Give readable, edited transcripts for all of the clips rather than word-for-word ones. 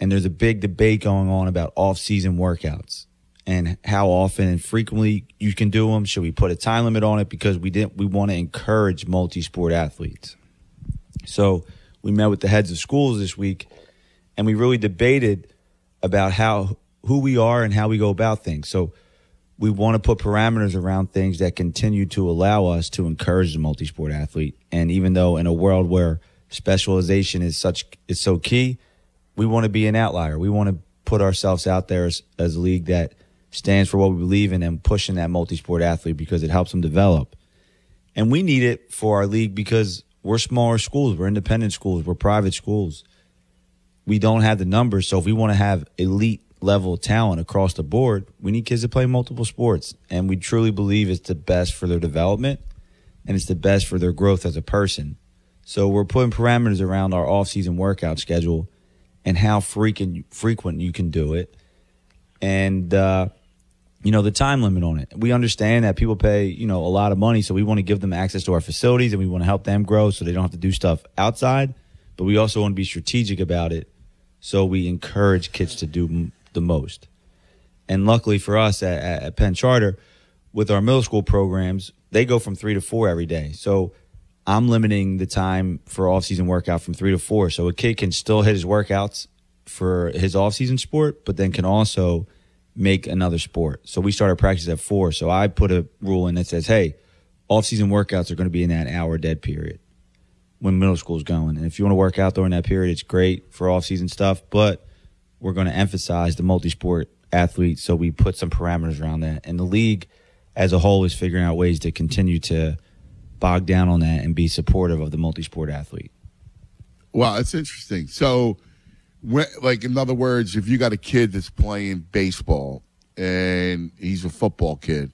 And there's a big debate going on about off-season workouts and how often and frequently you can do them. Should we put a time limit on it? Because we want to encourage multi-sport athletes. So we met with the heads of schools this week, and we really debated about who we are and how we go about things. So we want to put parameters around things that continue to allow us to encourage the multi-sport athlete. And even though in a world where specialization is so key, we want to be an outlier. We want to put ourselves out there as a league that stands for what we believe in and pushing that multi-sport athlete because it helps them develop. And we need it for our league because we're smaller schools. We're independent schools. We're private schools. We don't have the numbers. So if we want to have elite level talent across the board, we need kids to play multiple sports. And we truly believe it's the best for their development and it's the best for their growth as a person. So we're putting parameters around our off-season workout schedule and how frequent you can do it. And, the time limit on it. We understand that people pay, a lot of money, so we want to give them access to our facilities and we want to help them grow so they don't have to do stuff outside. But we also want to be strategic about it so we encourage kids to do the most. And luckily for us at Penn Charter, with our middle school programs, they go from 3 to 4 every day. So I'm limiting the time for off-season workout from 3 to 4. So a kid can still hit his workouts for his off-season sport, but then can also make another sport. So we started practice at 4. So I put a rule in that says, hey, off-season workouts are going to be in that hour dead period when middle school is going. And if you want to work out during that period, it's great for off-season stuff, but we're going to emphasize the multi-sport athlete, so we put some parameters around that. And the league as a whole is figuring out ways to continue to bog down on that and be supportive of the multi-sport athlete. Wow, that's interesting. So, in other words, if you got a kid that's playing baseball and he's a football kid,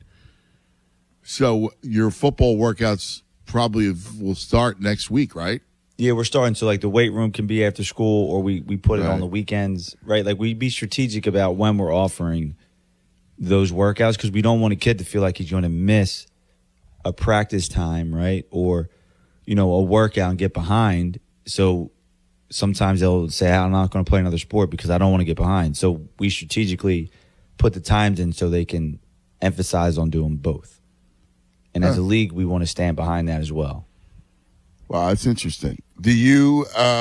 so your football workouts probably will start next week, right? Yeah, we're starting. So, the weight room can be after school, or we put it on the weekends, right? We be strategic about when we're offering those workouts because we don't want a kid to feel like he's going to miss a practice time, right? Or, a workout and get behind. So sometimes they'll say, I'm not going to play another sport because I don't want to get behind. So we strategically put the times in so they can emphasize on doing both. And as a league, we want to stand behind that as well. Wow, that's interesting. Do you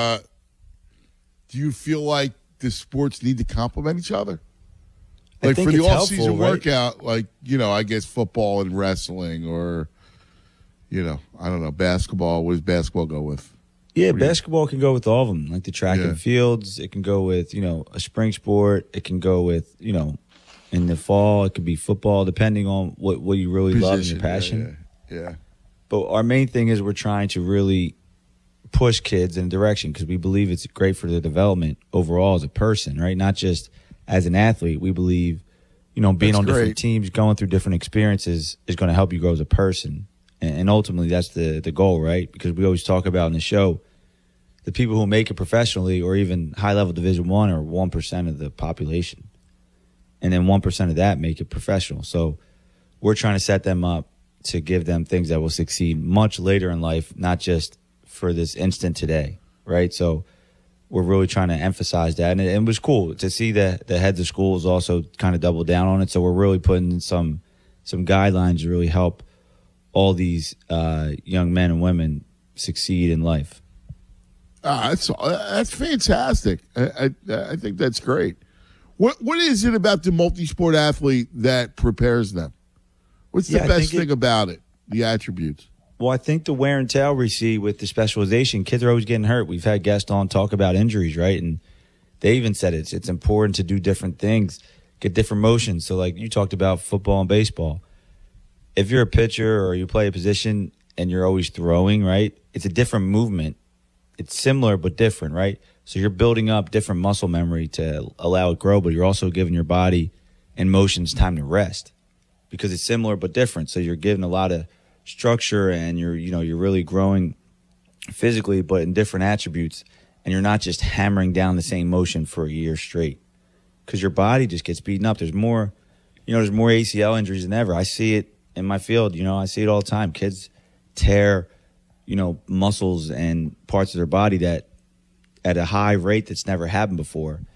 feel like the sports need to complement each other? For the off-season workout, right? I guess football and wrestling or, I don't know, basketball. What does basketball go with? Yeah, basketball can go with all of them, like the track and fields. It can go with, a spring sport. It can go with, in the fall, it could be football, depending on what you really love and your passion. Yeah. But our main thing is we're trying to really push kids in a direction because we believe it's great for their development overall as a person, right? Not just as an athlete. We believe, being on different teams, going through different experiences is going to help you grow as a person. And ultimately, that's the goal, right? Because we always talk about in the show, the people who make it professionally or even high-level Division I are 1% of the population. And then 1% of that make it professional. So we're trying to set them up to give them things that will succeed much later in life, not just for this instant today, right? So we're really trying to emphasize that. And it was cool to see the heads of schools also kind of double down on it. So we're really putting in some guidelines to really help all these young men and women succeed in life. That's fantastic. I think that's great. What is it about the multi-sport athlete that prepares them? What's the best thing about it, the attributes? Well, I think the wear and tear we see with the specialization, kids are always getting hurt. We've had guests on talk about injuries, right? And they even said it's important to do different things, get different motions. So like you talked about football and baseball. If you're a pitcher or you play a position and you're always throwing, right, it's a different movement. It's similar but different, right? So you're building up different muscle memory to allow it grow, but you're also giving your body and motions time to rest because it's similar but different. So you're giving a lot of structure and you're really growing physically but in different attributes, and you're not just hammering down the same motion for a year straight because your body just gets beaten up. There's more ACL injuries than ever. I see it in my field. I see it all the time. Kids tear muscles and parts of their body that at a high rate that's never happened before.